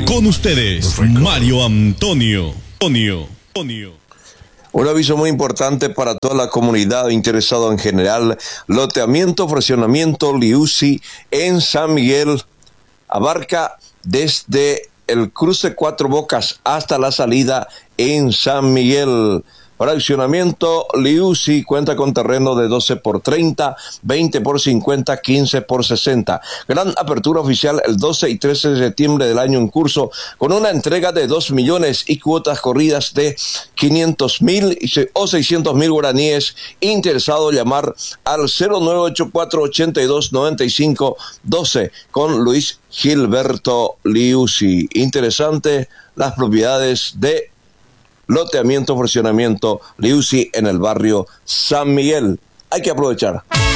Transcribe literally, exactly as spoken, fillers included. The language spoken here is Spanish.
Con ustedes, Mario Antonio. Antonio. Antonio. Un aviso muy importante para toda la comunidad interesada en general. Loteamiento, fraccionamiento Liuzzi en San Miguel abarca desde el cruce Cuatro Bocas hasta la salida en San Miguel. Fraccionamiento Liuzzi cuenta con terreno de doce por treinta, veinte por cincuenta, quince por sesenta. Gran apertura oficial el doce y trece de septiembre del año en curso, con una entrega de dos millones y cuotas corridas de quinientos mil o seiscientos mil guaraníes. Interesado, llamar al cero nueve ocho cuatro, ochenta y dos, noventa y cinco, doce con Luis Gilberto Liuzzi. Interesante las propiedades de Loteamiento, fraccionamiento Liuzzi en el barrio San Miguel. Hay que aprovechar.